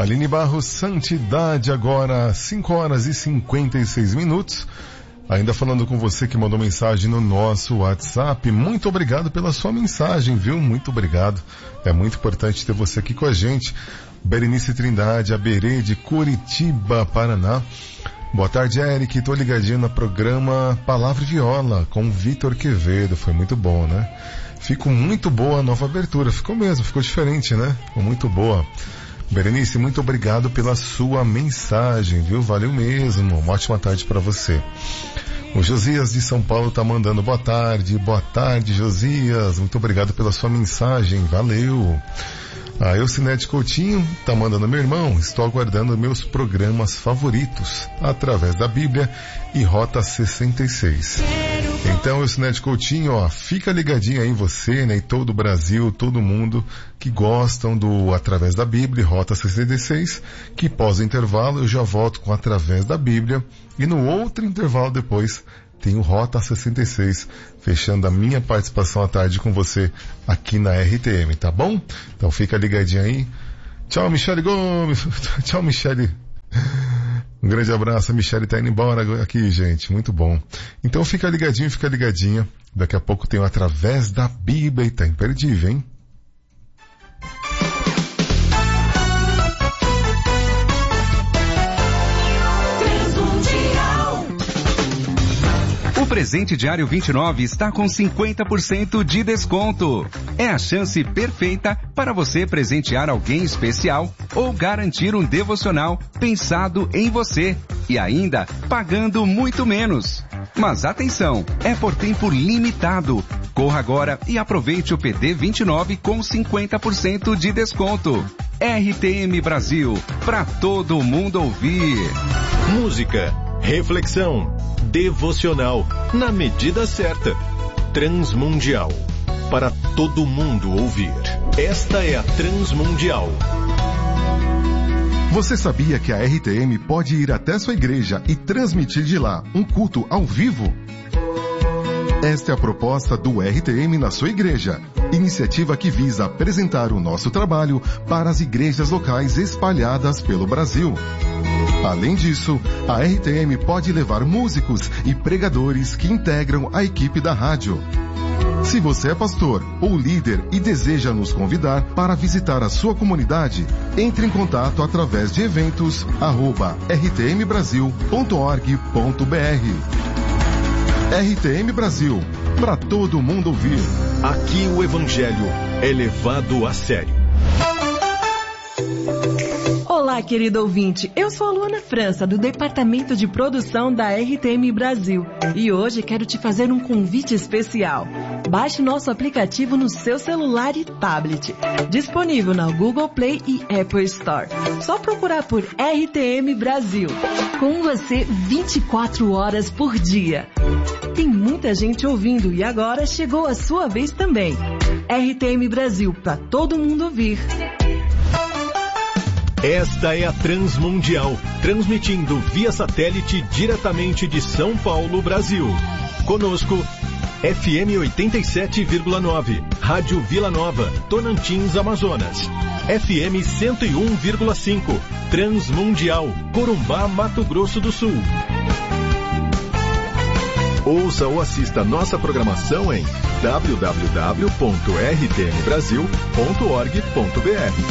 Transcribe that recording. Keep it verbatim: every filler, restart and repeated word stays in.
Aline Barros, Santidade, agora cinco horas e cinquenta e seis minutos. Ainda falando com você que mandou mensagem no nosso WhatsApp, muito obrigado pela sua mensagem, viu? Muito obrigado. É muito importante ter você aqui com a gente. Berenice Trindade, Aberê de Curitiba, Paraná. Boa tarde, Eric. Tô ligadinho no programa Palavra e Viola com Vitor Quevedo. Foi muito bom, né? Ficou muito boa a nova abertura. Ficou mesmo, ficou diferente, né? Ficou muito boa. Berenice, muito obrigado pela sua mensagem, viu? Valeu mesmo. Uma ótima tarde para você. O Josias de São Paulo tá mandando boa tarde. Boa tarde, Josias. Muito obrigado pela sua mensagem. Valeu. A Elcinete Coutinho tá mandando, meu irmão, estou aguardando meus programas favoritos através da Bíblia e Rota sessenta e seis. Então, Elcinete Coutinho, ó, fica ligadinho aí em você, né, e todo o Brasil, todo mundo que gostam do Através da Bíblia e Rota sessenta e seis, que pós o intervalo eu já volto com Através da Bíblia e no outro intervalo depois tem o Rota sessenta e seis, fechando a minha participação à tarde com você aqui na R T M, tá bom? Então fica ligadinho aí. Tchau, Michele Gomes. Tchau, Michele. Um grande abraço. A Michele tá indo embora aqui, gente. Muito bom. Então fica ligadinho, fica ligadinha. Daqui a pouco tem o Através da Bíblia e tá imperdível, hein? O presente diário vinte e nove está com cinquenta por cento de desconto. É a chance perfeita para você presentear alguém especial ou garantir um devocional pensado em você e ainda pagando muito menos. Mas atenção, é por tempo limitado. Corra agora e aproveite o P D vinte e nove com cinquenta por cento de desconto. R T M Brasil, para todo mundo ouvir. Música, reflexão, devocional, na medida certa. Transmundial, para todo mundo ouvir. Esta é a Transmundial. Você sabia que a R T M pode ir até sua igreja e transmitir de lá um culto ao vivo? Esta é a proposta do R T M na sua igreja. Iniciativa que visa apresentar o nosso trabalho para as igrejas locais espalhadas pelo Brasil. Além disso, a R T M pode levar músicos e pregadores que integram a equipe da rádio. Se você é pastor ou líder e deseja nos convidar para visitar a sua comunidade, entre em contato através de eventos arroba r t m brasil ponto org ponto b r. R T M Brasil, para todo mundo ouvir. Aqui o Evangelho é levado a sério. Olá, querido ouvinte. Eu sou a Luana França, do Departamento de Produção da R T M Brasil. E hoje quero te fazer um convite especial. Baixe nosso aplicativo no seu celular e tablet. Disponível na Google Play e Apple Store. Só procurar por R T M Brasil. Com você vinte e quatro horas por dia. Tem muita gente ouvindo e agora chegou a sua vez também. R T M Brasil, para todo mundo ouvir. Esta é a Transmundial, transmitindo via satélite diretamente de São Paulo, Brasil. Conosco, F M oitenta e sete vírgula nove, Rádio Vila Nova, Tocantins, Amazonas. F M cento e um vírgula cinco, Transmundial, Corumbá, Mato Grosso do Sul. Ouça ou assista nossa programação em w w w ponto r t m brasil ponto org ponto b r.